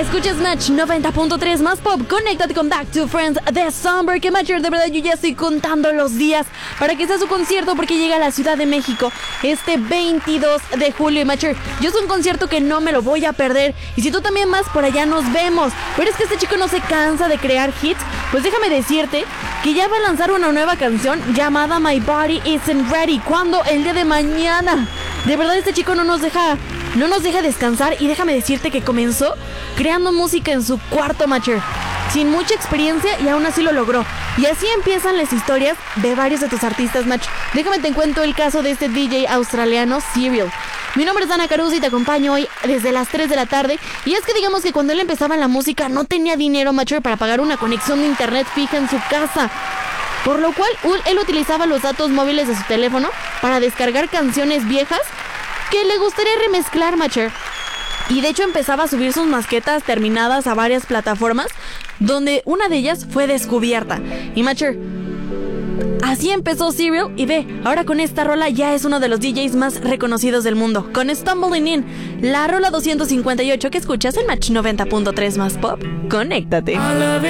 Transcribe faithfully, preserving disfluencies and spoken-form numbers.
Escuchas Match noventa punto tres más pop. Conéctate con Back to Friends de Somber. Que Matcher, de verdad yo ya estoy contando los días para que sea su concierto, porque llega a la Ciudad de México este veintidós de julio. Y Matcher, yo es un concierto que no me lo voy a perder. Y si tú también más, por allá nos vemos. Pero es que este chico no se cansa de crear hits. Pues déjame decirte que ya va a lanzar una nueva canción llamada My Body Isn't Ready. ¿Cuándo? El día de mañana. De verdad este chico no nos deja No nos deja descansar. Y déjame decirte que comenzó creando música en su cuarto, Matcher, sin mucha experiencia, y aún así lo logró. Y así empiezan las historias de varios de tus artistas, Match. Déjame te cuento el caso de este D J australiano, Serial. Mi nombre es Dana Caruso y te acompaño hoy desde las tres de la tarde. Y es que digamos que cuando él empezaba en la música no tenía dinero, Matcher, para pagar una conexión de internet fija en su casa, por lo cual él utilizaba los datos móviles de su teléfono para descargar canciones viejas que le gustaría remezclar, Matcher. Y de hecho empezaba a subir sus maquetas terminadas a varias plataformas, donde una de ellas fue descubierta. Y Matcher, así empezó Serial. Y ve, ahora con esta rola ya es uno de los D Js más reconocidos del mundo, con Stumbling In, la rola doscientos cincuenta y ocho que escuchas en Match noventa punto tres más pop. Conéctate.